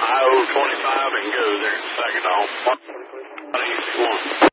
I-25 and go there in Saginaw. Easy one.